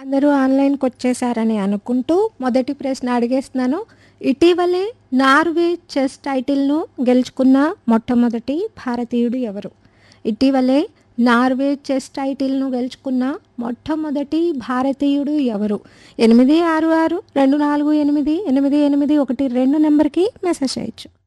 అందరూ ఆన్‌లైన్‌కొచ్చేసారని అనుకుంటూ మొదటి ప్రశ్న అడిగేస్తున్నాను. ఇటీవలే నార్వే చెస్ టైటిల్‌ను గెలుచుకున్న మొట్టమొదటి భారతీయుడు ఎవరు? ఇటీవలే నార్వే చెస్ టైటిల్‌ను గెలుచుకున్న మొట్టమొదటి భారతీయుడు ఎవరు? 86624888812 నంబర్‌కి మెసేజ్ చేయొచ్చు.